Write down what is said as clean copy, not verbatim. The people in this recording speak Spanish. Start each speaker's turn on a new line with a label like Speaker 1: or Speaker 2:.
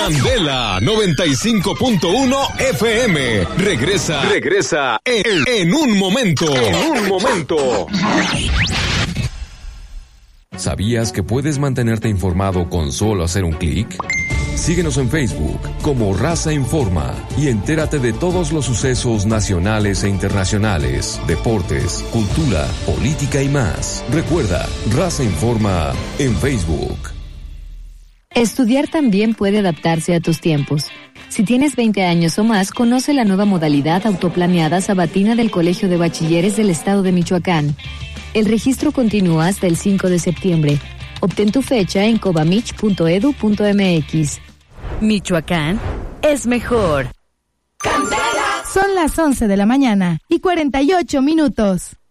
Speaker 1: Candela 95.1 FM. Regresa en un momento.
Speaker 2: ¿Sabías que puedes mantenerte informado con solo hacer un clic? Síguenos en Facebook como Raza Informa y entérate de todos los sucesos nacionales e internacionales, deportes, cultura, política y más. Recuerda, Raza Informa en Facebook.
Speaker 3: Estudiar también puede adaptarse a tus tiempos. Si tienes 20 años o más, conoce la nueva modalidad autoplaneada sabatina del Colegio de Bachilleres del Estado de Michoacán. El registro continúa hasta el 5 de septiembre. Obtén tu fecha en cobamich.edu.mx.
Speaker 4: Michoacán es mejor.
Speaker 5: Son las 11 de la mañana y 48 minutos.